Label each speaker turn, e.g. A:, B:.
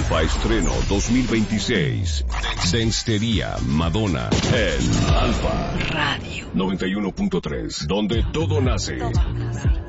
A: Alfa Estreno 2026. Denstería Madonna en Alfa Radio 91.3, donde todo nace.